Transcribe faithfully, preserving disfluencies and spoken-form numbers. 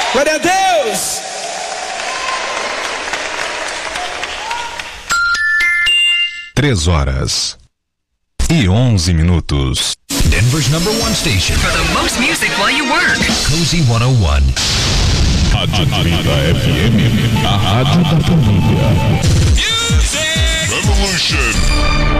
Glória a Deus! Três horas e onze minutos. Denver's number one station for the most music while you work. Cozy cento e um. Rádio trinta F M, a rádio da família. Music Revolution.